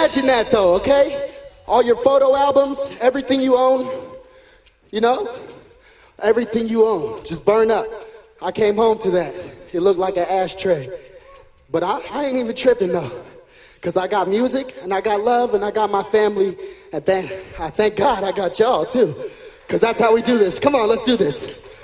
imagine that though, okay? All your photo albums, everything you own, you know? Everything you own, just burn up. I came home to that. It looked like an ashtray. But I ain't even tripping though. Cause I got music, and I got love, and I got my family, and I thank God I got y'all too. Cause that's how we do this. Come on, let's do this.